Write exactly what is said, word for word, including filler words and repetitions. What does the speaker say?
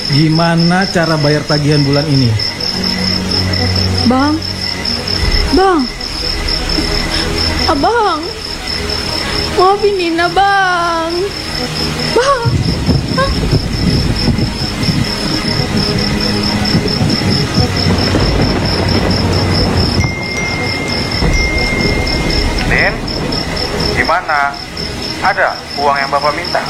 Gimana cara bayar tagihan bulan ini? Bang, bang, abang, maafin Nina bang, bang. Hah? Nin, gimana? Ada uang yang Bapak minta?